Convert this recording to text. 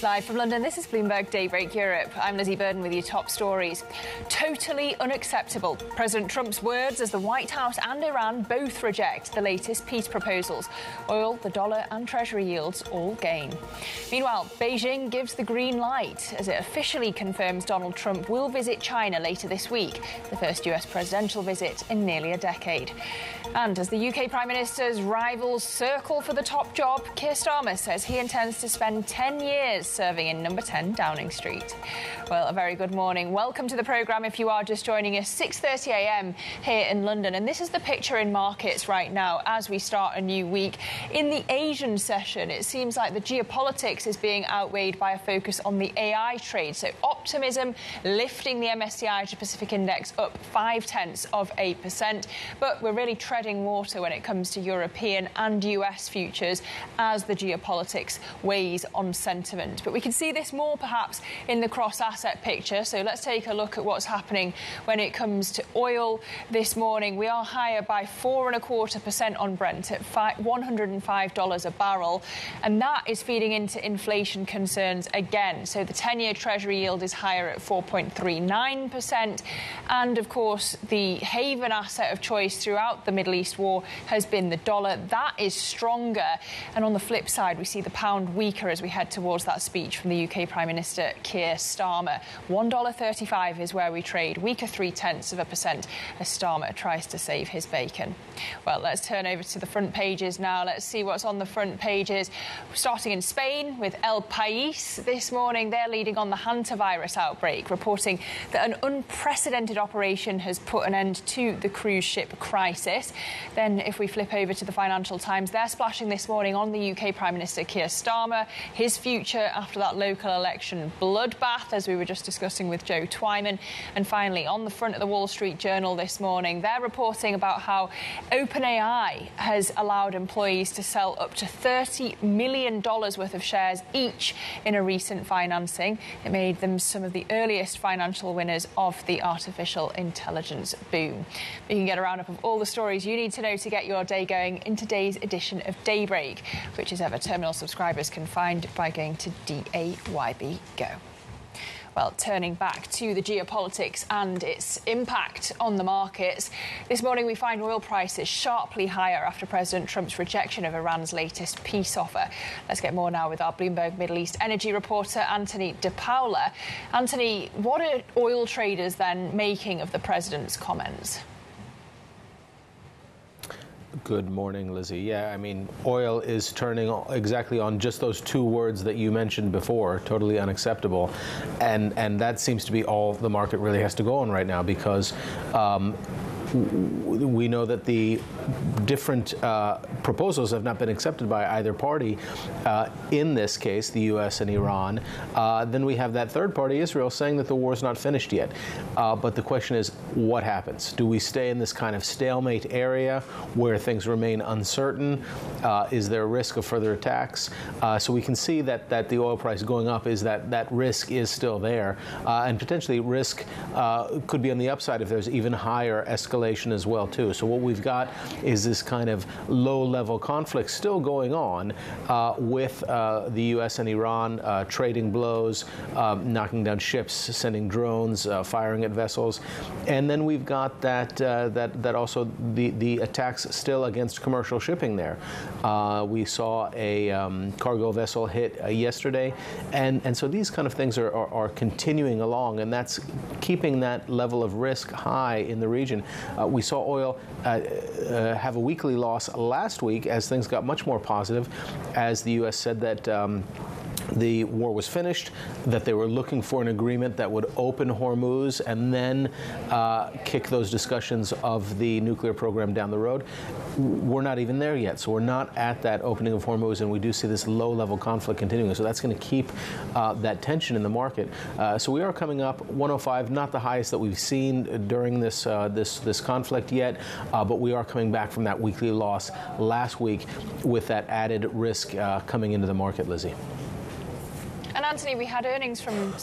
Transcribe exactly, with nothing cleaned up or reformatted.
Live from London, this is Bloomberg Daybreak Europe. I'm Lizzie Burden with your top stories. Totally unacceptable. President Trump's words as the White House and Iran both reject the latest peace proposals. Oil, the dollar and Treasury yields all gain. Meanwhile, Beijing gives the green light as it officially confirms Donald Trump will visit China later this week, the first U S presidential visit in nearly a decade. And as the U K Prime Minister's rivals circle for the top job, Keir Starmer says he intends to spend ten years serving in number ten Downing Street. Well, a very good morning. Welcome to the programme if you are just joining us. six thirty a m here in London. And this is the picture in markets right now as we start a new week. In the Asian session, it seems like the geopolitics is being outweighed by a focus on the A I trade. So optimism lifting the M S C I Asia Pacific Index up five tenths of a percent. But we're really treading water when it comes to European and U S futures as the geopolitics weighs on sentiment. But we can see this more perhaps in the cross-asset picture. So let's take a look at what's happening when it comes to oil this morning. We are higher by four and a quarter percent on Brent at one hundred five dollars a barrel. And that is feeding into inflation concerns again. So the ten-year Treasury yield is higher at four point three nine percent. And of course, the haven asset of choice throughout the Middle East war has been the dollar. That is stronger. And on the flip side, we see the pound weaker as we head towards that speech from the U K Prime Minister Keir Starmer. one dollar thirty-five is where we trade, weaker three tenths of a percent as Starmer tries to save his bacon. Well, let's turn over to the front pages now. Let's see what's on the front pages. Starting in Spain with El País this morning. They're leading on the hantavirus outbreak, reporting that an unprecedented operation has put an end to the cruise ship crisis. Then if we flip over to the Financial Times, they're splashing this morning on the U K Prime Minister Keir Starmer, his future after that local election bloodbath, as we were just discussing with Joe Twyman. And finally, on the front of the Wall Street Journal this morning, they're reporting about how OpenAI has allowed employees to sell up to thirty million dollars worth of shares each in a recent financing. It made them some of the earliest financial winners of the artificial intelligence boom. You can get a roundup of all the stories you need to know to get your day going in today's edition of Daybreak, which as ever terminal subscribers can find by going to D A Y B Go. Well, turning back to the geopolitics and its impact on the markets. This morning we find oil prices sharply higher after President Trump's rejection of Iran's latest peace offer. Let's get more now with our Bloomberg Middle East energy reporter, Anthony De Paula. Anthony, what are oil traders then making of the president's comments? Good morning, Lizzie. Yeah, I mean, oil is turning exactly on just those two words that you mentioned before, totally unacceptable. And and that seems to be all the market really has to go on right now, because um, we know that the different uh, proposals have not been accepted by either party. Uh, in this case, the U S and Iran. Uh, then we have that third party, Israel, saying that the war is not finished yet. Uh, but the question is, what happens? Do we stay in this kind of stalemate area where things remain uncertain? Uh, is there a risk of further attacks? Uh, so we can see that that the oil price going up is that that risk is still there, uh, and potentially risk uh, could be on the upside if there's even higher escalation as well too. So what we've got is this kind of low-level conflict still going on uh, with uh, the U S and Iran uh, trading blows, um, knocking down ships, sending drones, uh, firing at vessels, and then we've got that uh, that that also the the attacks still against commercial shipping there. Uh, we saw a um, cargo vessel hit uh, yesterday, and and so these kind of things are, are are continuing along, and that's keeping that level of risk high in the region. Uh, we saw oil uh, uh, have a weekly loss last week as things got much more positive, as the U S said that um, the war was finished, that they were looking for an agreement that would open Hormuz and then uh, kick those discussions of the nuclear program down the road. We're not even there yet, so we're not at that opening of Hormuz, and we do see this low-level conflict continuing. So that's going to keep uh, that tension in the market. Uh, so we are coming up one oh five, not the highest that we've seen during this uh, this this conflict yet, uh, but we are coming back from that weekly loss last week with that added risk uh, coming into the market, Lizzie. And Anthony, we had earnings from